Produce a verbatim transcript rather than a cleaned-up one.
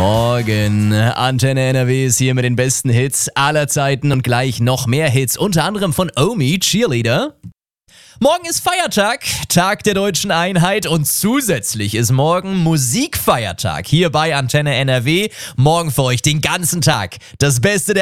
Morgen. Antenne N R W ist hier mit den besten Hits aller Zeiten und gleich noch mehr Hits, unter anderem von Omi, Cheerleader. Morgen ist Feiertag, Tag der Deutschen Einheit und zusätzlich ist morgen Musikfeiertag hier bei Antenne N R W. Morgen für euch den ganzen Tag das Beste der